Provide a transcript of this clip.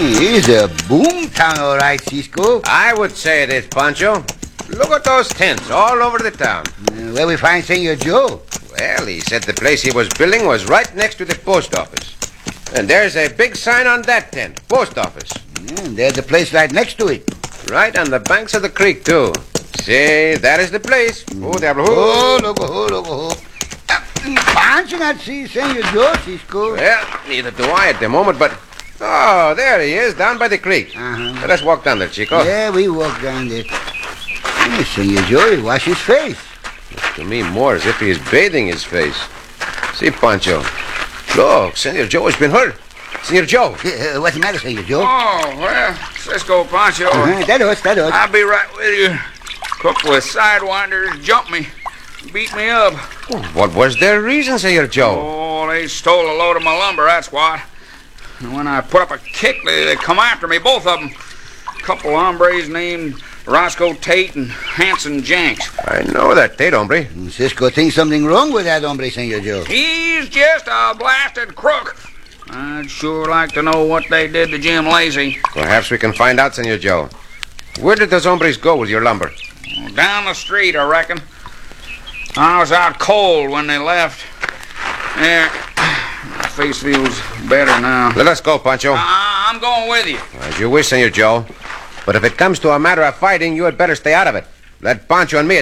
It's a boom town, all right, Cisco. I would say it is, Pancho. Look at those tents all over the town. Where we find Senor Joe? Well, he said the place he was building was right next to the post office. And there's a big sign on that tent, post office. And there's a place right next to it. Right on the banks of the creek, too. See, that is the place. Oh, diablo. Loco. Pancho not see Senor Joe, Cisco. Well, neither do I at the moment, but... Oh, there he is, down by the creek. Uh-huh. Let's walk down there, Chico. Yeah, we walk down there. Senor Joe, he wash his face. Looks to me more as if he is bathing his face. See, Pancho. Look, Senor Joe has been hurt. Senor Joe. What's the matter, Senor Joe? Oh, well, Cisco, Pancho. That us. I'll be right with you. Couple of sidewinders jumped me, beat me up. What was their reason, Senor Joe? Oh, they stole a load of my lumber, that's what. And when I put up a kick, they come after me, both of them. Couple of hombres named Roscoe Tate and Hanson Jenks. I know that Tate hombre. Cisco thinks something wrong with that hombre, Senor Joe. He's just a blasted crook. I'd sure like to know what they did to Jim Lacy. Perhaps we can find out, Senor Joe. Where did those hombres go with your lumber? Down the street, I reckon. I was out cold when they left. There, my face feels better now. Let us go, Pancho. I'm going with you. As you wish, Senor Joe. But if it comes to a matter of fighting, you had better stay out of it. Let Pancho and me